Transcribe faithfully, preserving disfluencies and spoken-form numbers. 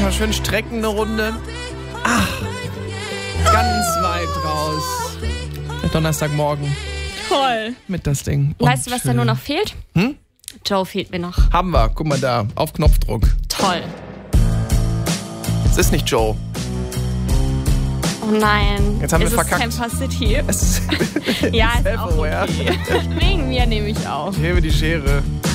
Mal schön strecken eine Runde. Ach, ganz weit raus. Der Donnerstagmorgen. Toll. Mit das Ding. Und weißt du, was da nur noch fehlt? Hm? Joe fehlt mir noch. Haben wir. Guck mal da. Auf Knopfdruck. Toll. Es ist nicht Joe. Oh nein. Jetzt haben wir ist verkackt. Es Tampa City. Es ist Ja, ist auch self-aware. okay. Wegen mir nehme ich auf. Ich hebe die Schere.